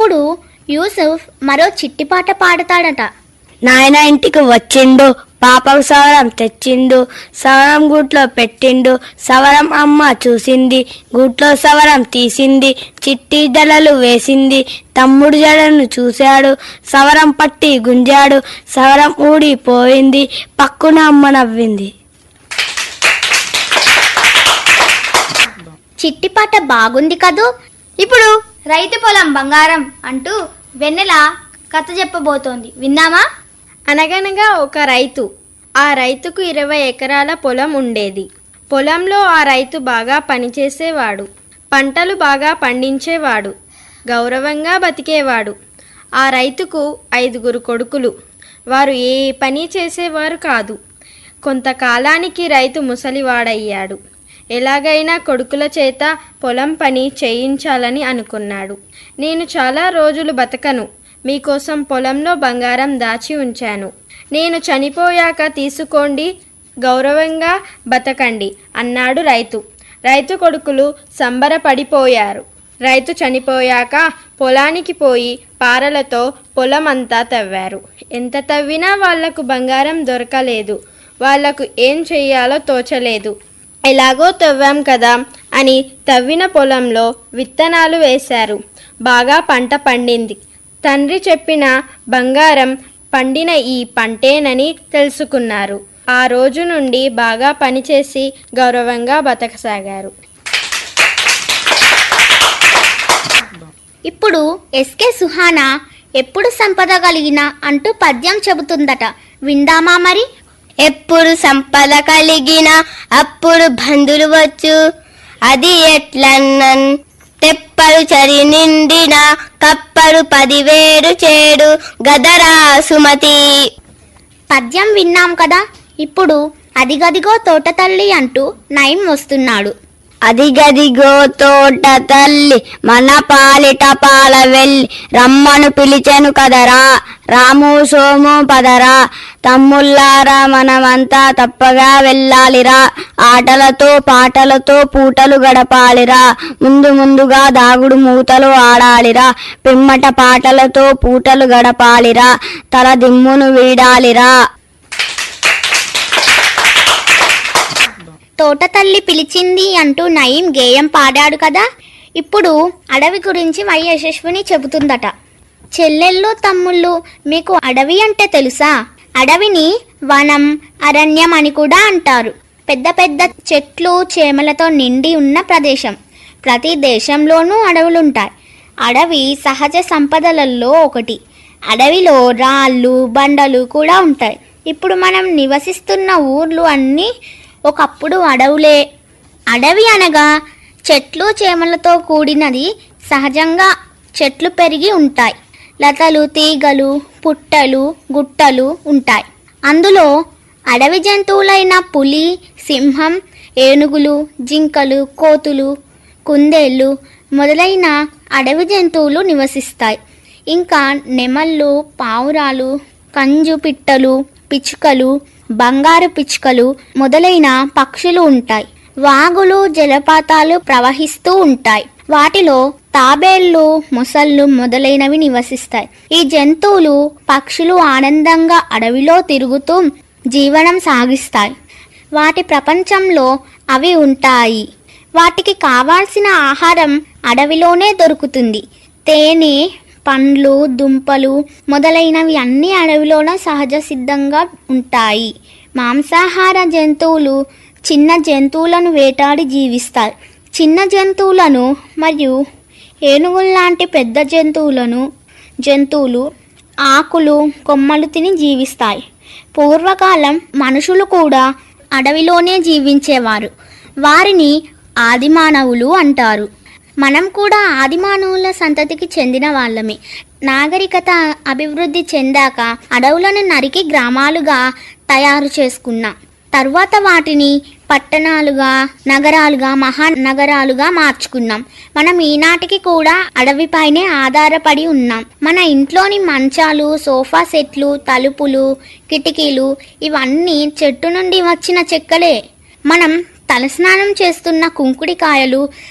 అప్పుడు యూసుఫ్ మరో చిట్టి పాట పాడతాడట. నాయన ఇంటికి వచ్చిండు, పాపకు సవరం తెచ్చిండు, సవరం గూట్లో పెట్టిండు, సవరం అమ్మ చూసింది, గూట్లో సవరం తీసింది, చిట్టి జడలు వేసింది, తమ్ముడు జడను చూశాడు, సవరం పట్టి గుంజాడు, సవరం ఊడిపోయింది, పక్కున అమ్మ నవ్వింది. చిట్టి పాట బాగుంది కదూ. ఇప్పుడు రైతు పొలం బంగారం అంటూ వెన్నెల కథ చెప్పబోతోంది, విన్నామా? అనగనగా ఒక రైతు. ఆ రైతుకు 20 ఎకరాల పొలం ఉండేది. పొలంలో ఆ రైతు బాగా పనిచేసేవాడు, పంటలు బాగా పండించేవాడు, గౌరవంగా బతికేవాడు. ఆ రైతుకు 5 కొడుకులు. వారు ఏ పని చేసేవారు కాదు. కొంతకాలానికి రైతు ముసలివాడయ్యాడు. ఎలాగైనా కొడుకుల చేత పొలం పని చేయించాలని అనుకున్నాడు. నేను చాలా రోజులు బతకను, మీకోసం పొలంలో బంగారం దాచి ఉంచాను. నేను చనిపోయాక తీసుకోండి, గౌరవంగా బతకండి అన్నాడు రైతు. రైతు కొడుకులు సంబరపడిపోయారు. రైతు చనిపోయాక పొలానికి పోయి పారలతో పొలమంతా తవ్వారు. ఎంత తవ్వినా వాళ్లకు బంగారం దొరకలేదు. వాళ్లకు ఏం చెయ్యాలో తోచలేదు. ఎలాగో తవ్వాం కదా అని తవ్విన పొలంలో విత్తనాలు వేశారు. బాగా పంట పండింది. తండ్రి చెప్పిన బంగారం పండిన ఈ పంటేనని తెలుసుకున్నారు. ఆ రోజు నుండి బాగా పనిచేసి గౌరవంగా బతకసాగారు. ఇప్పుడు ఎస్కే సుహానా ఎప్పుడు సంపద కలిగినా అంటూ పద్యం చెబుతుందట, విందామా మరి? ఎప్పుడు సంపద కలిగిన అప్పుడు బంధులు వచ్చు, అది ఎట్లన్నన్ తెప్పలు చరి నిండిన కప్పలు 10,000 చేడు గదరా సుమతి. పద్యం విన్నాం కదా. ఇప్పుడు అదిగదిగో తోట తల్లి అంటూ నయం వస్తున్నాడు. అదిగదిగో తోట తల్లి మన పాలిట పాల వెళ్ళి రమ్మను పిలిచెను కదరా, రాము సోము పదరా, తమ్ముళ్ళారా మనమంతా తప్పగా వెళ్ళాలిరా, ఆటలతో పాటలతో పూటలు గడపాలిరా, ముందుగా దాగుడు మూతలు ఆడాలిరా, పిమ్మట పాటలతో పూటలు గడపాలిరా, తల దిమ్మును వీడాలిరా. తోట తల్లి పిలిచింది అంటూ నయీం గేయం పాడాడు కదా. ఇప్పుడు అడవి గురించి వై యశస్విని చెబుతుందట. చెల్లెళ్ళు తమ్ముళ్ళు, మీకు అడవి అంటే తెలుసా? అడవిని వనం, అరణ్యం అని కూడా అంటారు. పెద్ద పెద్ద చెట్లు చేమలతో నిండి ఉన్న ప్రదేశం. ప్రతి దేశంలోనూ అడవులుంటాయి. అడవి సహజ సంపదలలో ఒకటి. అడవిలో రాళ్ళు బండలు కూడా ఉంటాయి. ఇప్పుడు మనం నివసిస్తున్న ఊర్లు అన్నీ ఒకప్పుడు అడవులే. అడవి అనగా చెట్లు చేమలతో కూడినది. సహజంగా చెట్లు పెరిగి ఉంటాయి. లతలు తీగలు పుట్టలు గుట్టలు ఉంటాయి. అందులో అడవి జంతువులైన పులి, సింహం, ఏనుగులు, జింకలు, కోతులు, కుందేళ్ళు మొదలైన అడవి జంతువులు నివసిస్తాయి. ఇంకా నెమళ్ళు, పావురాలు, కంజు పిట్టలు, పిచ్చుకలు, బంగారు పిచ్చుకలు మొదలైన పక్షులు ఉంటాయి. వాగులు జలపాతాలు ప్రవహిస్తూ ఉంటాయి. వాటిలో తాబేళ్లు, మొసళ్ళు మొదలైనవి నివసిస్తాయి. ఈ జంతువులు పక్షులు ఆనందంగా అడవిలో తిరుగుతూ జీవనం సాగిస్తాయి. వాటి ప్రపంచంలో అవి ఉంటాయి. వాటికి కావాల్సిన ఆహారం అడవిలోనే దొరుకుతుంది. తేనె, పండ్లు, దుంపలు మొదలైనవి అన్ని అడవిలోనే సహజ సిద్ధంగా ఉంటాయి. మాంసాహార జంతువులు చిన్న జంతువులను వేటాడి జీవిస్తాయి. చిన్న జంతువులను మరియు ఏనుగుల్లాంటి పెద్ద జంతువులు ఆకులు కొమ్మలు తిని జీవిస్తాయి. పూర్వకాలం మనుషులు కూడా అడవిలోనే జీవించేవారు. వారిని ఆదిమానవులు అంటారు. మనం కూడా ఆదిమానవుల సంతతికి చెందిన వాళ్ళమే. నాగరికత అభివృద్ధి చెందాక అడవులను నరికి గ్రామాలుగా తయారు చేసుకున్నాం. తర్వాత వాటిని పట్టణాలుగా, నగరాలుగా, మహానగరాలుగా మార్చుకున్నాం. మనం ఈనాటికి కూడా అడవిపైనే ఆధారపడి ఉన్నాం. మన ఇంట్లోని మంచాలు, సోఫా సెట్లు, తలుపులు, కిటికీలు ఇవన్నీ చెట్టు నుండి వచ్చిన చెక్కలే. మనం తలస్నానం చేస్తున్న కుంకుడికాయలు